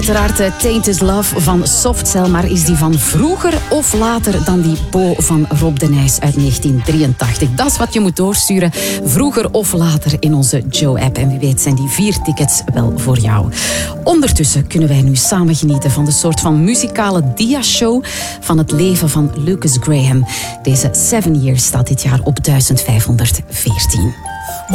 Uiteraard Tainted Love van Softcell, maar is die van vroeger of later dan die Bo van Rob de Nijs uit 1983? Dat is wat je moet doorsturen, vroeger of later in onze Joe-app. En wie weet zijn die 4 tickets wel voor jou. Ondertussen kunnen wij nu samen genieten van de soort van muzikale dia-show van het leven van Lucas Graham. Deze 7 Years staat dit jaar op 1514.